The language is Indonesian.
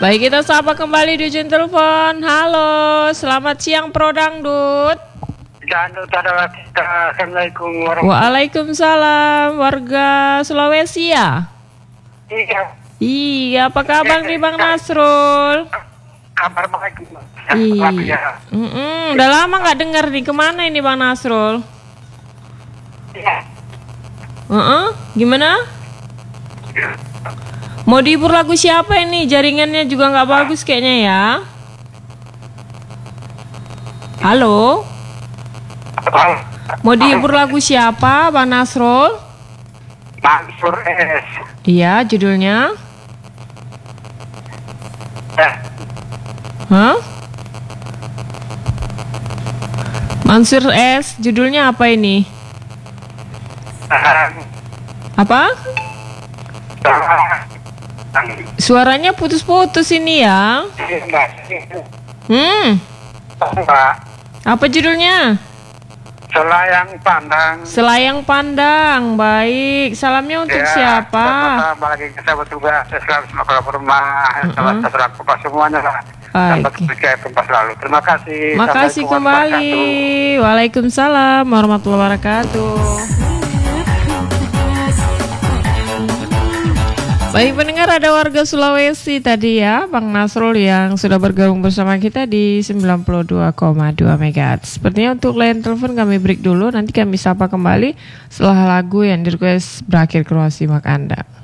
Baik, kita sapa kembali di ujung telepon. Halo, selamat siang Pro Dangdut. Assalamualaikum warahmatullahi. Waalaikumsalam, warga Sulawesi ya? Iya. Iya, apa kabar nih Bang Nasrul? Kabar baik. Iya. Udah lama nggak dengar nih, kemana ini Bang Nasrul? Iya. Gimana? Mau dihibur lagu siapa ini? Jaringannya juga nggak bagus kayaknya ya. Halo? Mau dihibur lagu siapa Bang Nasrul? Mansur S. Iya, judulnya? Ya. Hah? Mansur S, judulnya apa ini? Apa? Suaranya putus-putus ini ya. Apa judulnya? Selayang Pandang. Selayang Pandang. Baik. Salamnya untuk siapa? Bagi kita bertugas selalu semoga rumah, salah satu semuanya lah. Baik. Terima kasih. Makasih kembali. Waalaikumsalam warahmatullahi wabarakatuh. Baik pendengar, ada warga Sulawesi tadi ya, Bang Nasrul yang sudah bergabung bersama kita di 92,2 MHz. Sepertinya untuk line telepon kami break dulu, nanti kami sapa kembali setelah lagu yang di request berakhir kroasi mak Anda.